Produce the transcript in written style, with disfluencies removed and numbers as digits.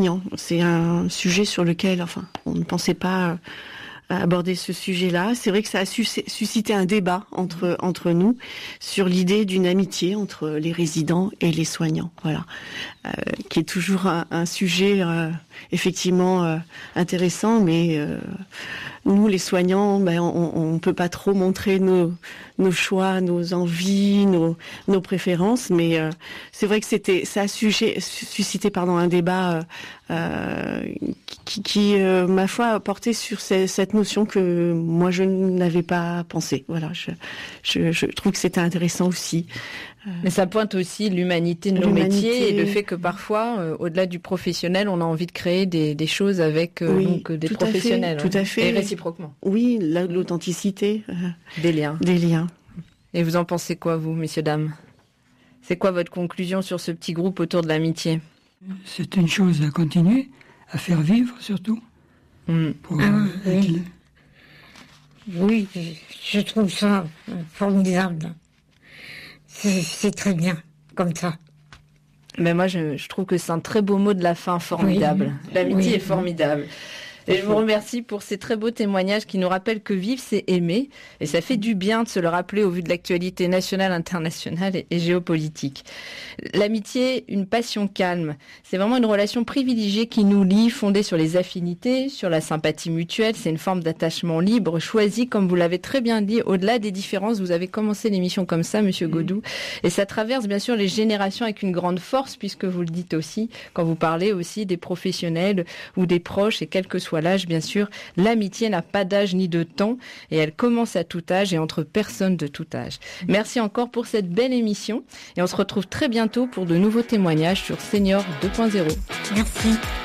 soignants. C'est un sujet sur lequel, on ne pensait pas à aborder ce sujet-là. C'est vrai que ça a suscité un débat entre nous sur l'idée d'une amitié entre les résidents et les soignants. Voilà, qui est toujours un sujet effectivement intéressant, mais nous, les soignants, on peut pas trop montrer nos choix, nos envies, nos préférences, mais c'est vrai que ça a suscité un débat qui ma foi a porté sur cette notion que moi je n'avais pas pensé. Voilà, je trouve que c'était intéressant aussi. Mais ça pointe aussi l'humanité de nos métiers et le fait que parfois, au-delà du professionnel, on a envie de créer des choses avec des professionnels. Tout à fait. Et réciproquement. Oui, l'authenticité. Des liens. Des liens. Et vous en pensez quoi, vous, messieurs, dames ? C'est quoi votre conclusion sur ce petit groupe autour de l'amitié ? C'est une chose à continuer, à faire vivre surtout. Oui, je trouve ça formidable. C'est très bien, comme ça. Mais moi, je trouve que c'est un très beau mot de la fin, formidable. Oui. L'amitié est formidable. Et je vous remercie pour ces très beaux témoignages qui nous rappellent que vivre, c'est aimer. Et ça fait du bien de se le rappeler au vu de l'actualité nationale, internationale et géopolitique. L'amitié, une passion calme. C'est vraiment une relation privilégiée qui nous lie, fondée sur les affinités, sur la sympathie mutuelle. C'est une forme d'attachement libre, choisi, comme vous l'avez très bien dit, au-delà des différences. Vous avez commencé l'émission comme ça, Monsieur Godou. Et ça traverse bien sûr les générations avec une grande force, puisque vous le dites aussi, quand vous parlez aussi des professionnels ou des proches, et quel que soit l'âge, bien sûr, l'amitié n'a pas d'âge ni de temps et elle commence à tout âge et entre personnes de tout âge. Merci encore pour cette belle émission et on se retrouve très bientôt pour de nouveaux témoignages sur Senior 2.0. Merci.